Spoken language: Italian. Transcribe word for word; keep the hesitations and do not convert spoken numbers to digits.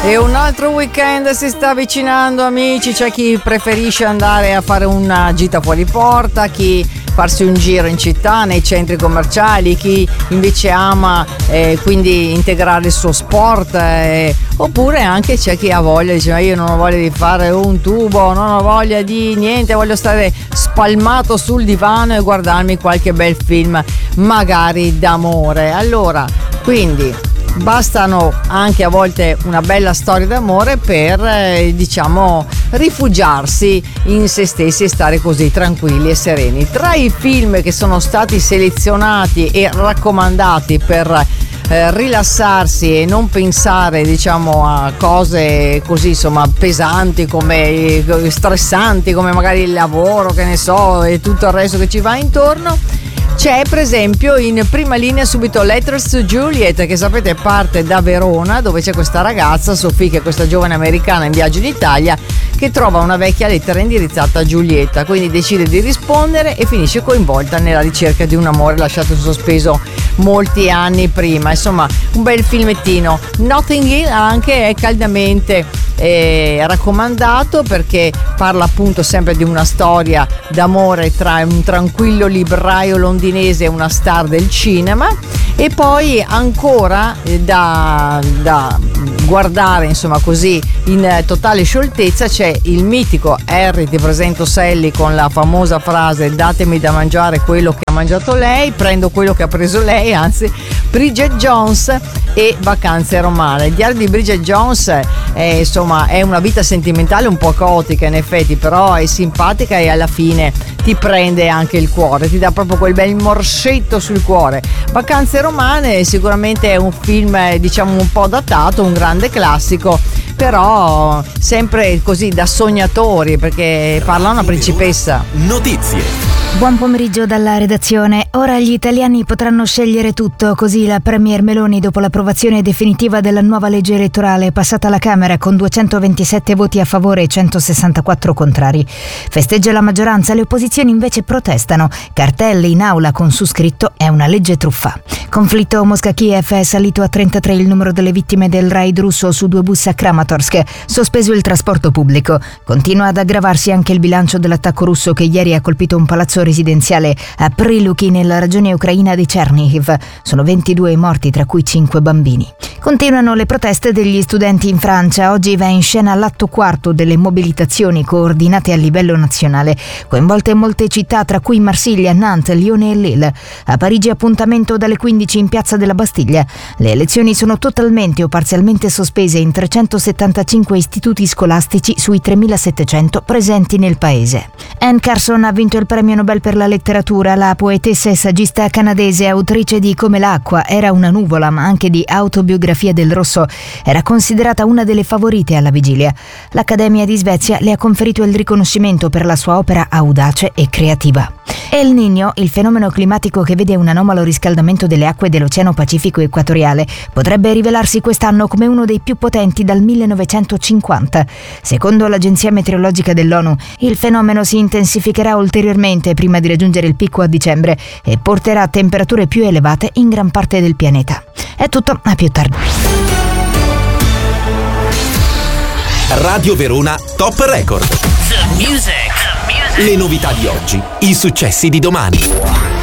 E un altro weekend si sta avvicinando, amici. C'è chi preferisce andare a fare una gita fuori porta, chi farsi un giro in città, nei centri commerciali, chi invece ama eh, quindi integrare il suo sport, eh, oppure anche c'è chi ha voglia, dice ma io non ho voglia di fare un tubo, non ho voglia di niente, voglio stare spalmato sul divano e guardarmi qualche bel film, magari d'amore. Allora, quindi bastano anche a volte una bella storia d'amore per eh, diciamo rifugiarsi in se stessi e stare così tranquilli e sereni. Tra i film che sono stati selezionati e raccomandati per eh, rilassarsi e non pensare diciamo a cose così insomma pesanti, come stressanti, come magari il lavoro, che ne so, e tutto il resto che ci va intorno, c'è per esempio in prima linea subito Letters to Juliet, che sapete parte da Verona, dove c'è questa ragazza Sophie, che è questa giovane americana in viaggio in Italia, che trova una vecchia lettera indirizzata a Giulietta, quindi decide di rispondere e finisce coinvolta nella ricerca di un amore lasciato in sospeso molti anni prima. Insomma, un bel filmettino. Notting Hill anche è caldamente eh, raccomandato, perché parla appunto sempre di una storia d'amore tra un tranquillo libraio londinese e una star del cinema. E poi ancora eh, da, da guardare insomma così in totale scioltezza c'è il mitico Harry ti presento Sally, con la famosa frase datemi da mangiare quello che ha mangiato lei, prendo quello che ha preso lei, anzi Bridget Jones e Vacanze romane. Il diario di Bridget Jones è, insomma è una vita sentimentale un po' caotica in effetti, però è simpatica e alla fine ti prende anche il cuore, ti dà proprio quel bel morshetto sul cuore. Vacanze romane sicuramente è un film diciamo un po' datato, un grande classico, però sempre così da sognatori, perché parla una principessa. Notizie. Buon pomeriggio dalla redazione. Ora gli italiani potranno scegliere tutto, così la premier Meloni, dopo l'approvazione definitiva della nuova legge elettorale passata alla Camera con duecentoventisette voti a favore e centosessantaquattro contrari. Festeggia la maggioranza, le opposizioni invece protestano. Cartelli in aula con su scritto è una legge truffa. Conflitto Mosca-Kiev, è salito a trentatré il numero delle vittime del raid russo su due bus a Kramatorsk. Sospeso il trasporto pubblico. Continua ad aggravarsi anche il bilancio dell'attacco russo che ieri ha colpito un palazzo residenziale a Priluki nella regione ucraina di Chernihiv. Sono ventidue i morti, tra cui cinque bambini. Continuano le proteste degli studenti in Francia. Oggi va in scena l'atto quarto delle mobilitazioni coordinate a livello nazionale, coinvolte molte città, tra cui Marsiglia, Nantes, Lione e Lille. A Parigi appuntamento dalle quindici in piazza della Bastiglia. Le lezioni sono totalmente o parzialmente sospese in trecentosettantacinque istituti scolastici sui tremilasettecento presenti nel paese. Anne Carson ha vinto il premio Nobel per la letteratura. La poetessa e saggista canadese, autrice di Come l'acqua era una nuvola, ma anche di Autobiografia del rosso, era considerata una delle favorite alla vigilia. L'Accademia di Svezia le ha conferito il riconoscimento per la sua opera audace e creativa. El Niño, il fenomeno climatico che vede un anomalo riscaldamento delle acque dell'Oceano Pacifico equatoriale, potrebbe rivelarsi quest'anno come uno dei più potenti dal millenovecentocinquanta. Secondo l'Agenzia Meteorologica dell'ONU, il fenomeno si intensificherà ulteriormente prima di raggiungere il picco a dicembre e porterà a temperature più elevate in gran parte del pianeta. È tutto, a più tardi. Radio Verona Top Record. The music. The music. Le novità di oggi, i successi di domani.